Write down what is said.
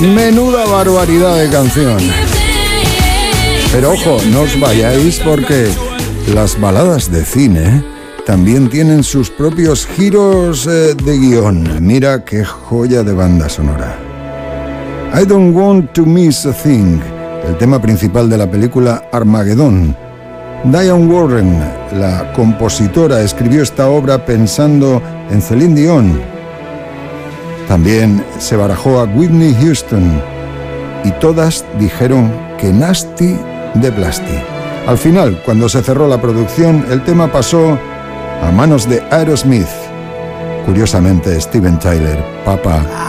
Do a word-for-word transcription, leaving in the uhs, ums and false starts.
Menuda barbaridad de canción. Pero ojo, no os vayáis porque las baladas de cine también tienen sus propios giros eh, de guión. Mira qué joya de banda sonora. I Don't Want to Miss a Thing, el tema principal de la película Armageddon. Diane Warren, la compositora, escribió esta obra pensando en Celine Dion. También se barajó a Whitney Houston y todas dijeron que Nasty de Blasty. Al final, cuando se cerró la producción, el tema pasó a manos de Aerosmith. Curiosamente, Steven Tyler, papá,